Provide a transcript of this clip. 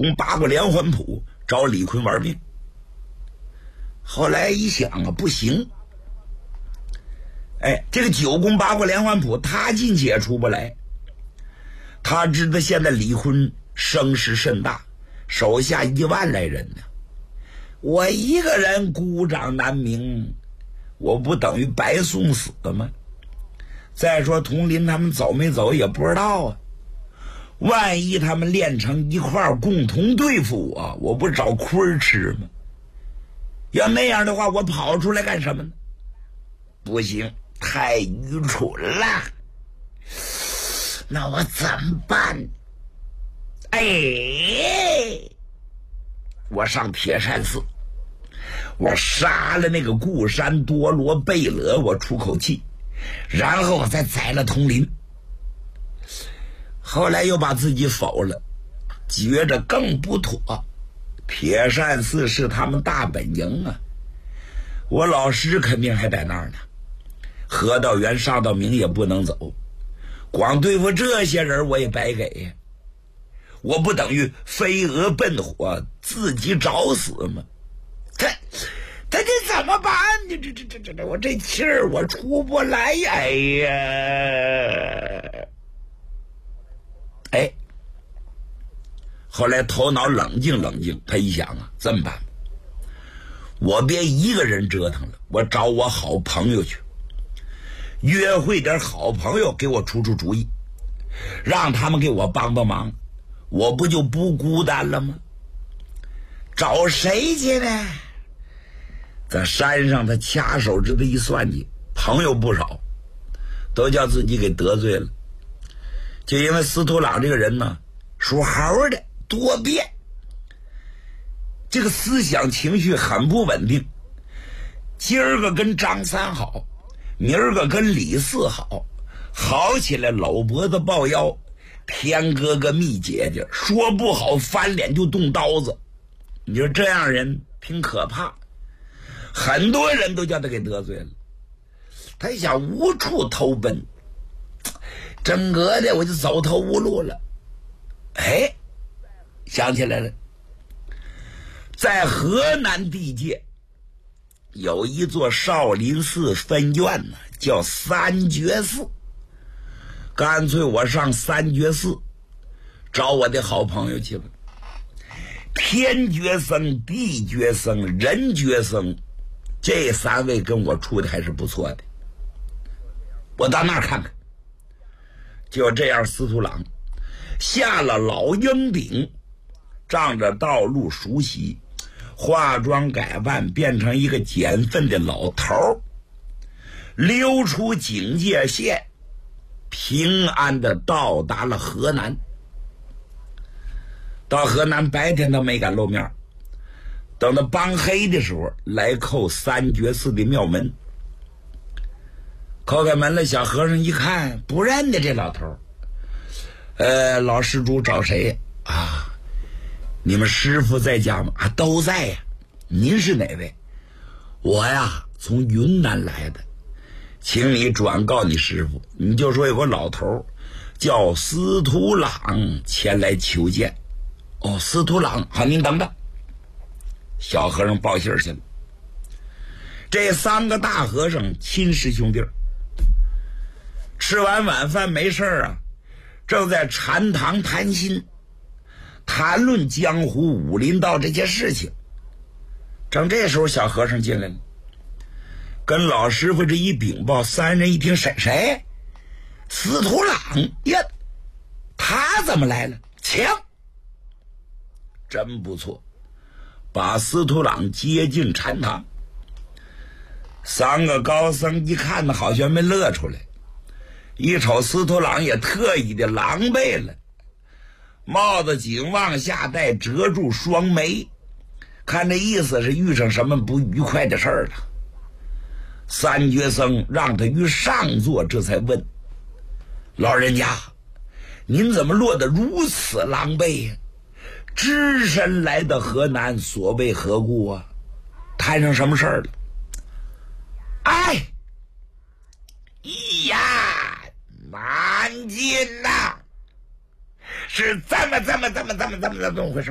宫八卦连环谱找李逵玩命。后来一想啊，不行，这个九宫八卦连环谱他进去也出不来。他知道现在李逵声势甚大，手下1万来人呢，我一个人孤掌难鸣，我不等于白送死吗？再说佟林他们走没走也不知道啊，万一他们练成一块儿共同对付我，我不找亏吃吗？要那样的话，我跑出来干什么呢？不行，太愚蠢了。那我怎么办？我上铁山寺，我杀了那个固山多罗贝勒，我出口气，然后我再宰了佟林。后来又把自己否了，觉着更不妥。铁山寺是他们大本营啊，我老师肯定还在那儿呢，何道元、沙道明也不能走，光对付这些人我也白给呀，我不等于飞蛾奔火，自己找死吗？他这怎么办？这我这气儿我出不来呀！后来头脑冷静冷静，他一想啊，这么办，我别一个人折腾了，我找我好朋友去，约会点好朋友给我出出主意，让他们给我帮帮忙，我不就不孤单了吗？找谁去呢？在山上他掐手指头一算计，朋友不少，都叫自己给得罪了。就因为司徒朗这个人呢，属猴的，多变，这个思想情绪很不稳定，今儿个跟张三好，明儿个跟李四好，好起来搂脖子抱腰，天哥哥蜜姐姐，说不好翻脸就动刀子。你说这样人挺可怕，很多人都叫他给得罪了。他想无处投奔，整个的我就走投无路了。想起来了，在河南地界有一座少林寺分院呢，叫三觉寺。干脆我上三觉寺找我的好朋友去了。天觉僧、地觉僧、人觉僧，这3位跟我处的还是不错的，我到那儿看看。就这样，司徒朗下了老鹰顶，仗着道路熟悉，化妆改扮，变成一个捡粪的老头，溜出警戒线，平安的到达了河南。到河南白天他没敢露面，等到帮黑的时候来叩三觉寺的庙门。叩开门了，小和尚一看不认得这老头。老施主找谁啊？你们师傅在家吗？都在呀。您是哪位？我呀从云南来的，请你转告你师傅，你就说有个老头叫司徒朗前来求见。司徒朗，好，您等等。小和尚报信去了。这3个大和尚亲师兄弟，吃完晚饭没事啊，正在禅堂谈心，谈论江湖武林道这些事情。正这时候，小和尚进来了，跟老师傅这一禀报，3人一听，谁？司徒朗呀，他怎么来了？请。真不错，把司徒朗接进禅堂。3个高僧一看呢，好像没乐出来，一瞅司徒朗也特意的狼狈了，帽子紧往下戴，遮住双眉，看这意思是遇上什么不愉快的事儿了。三觉僧让他于上座，这才问：老人家，您怎么落得如此狼狈呀？只身来到河南，所谓何故啊？摊上什么事儿了？难尽呐！是这么回事？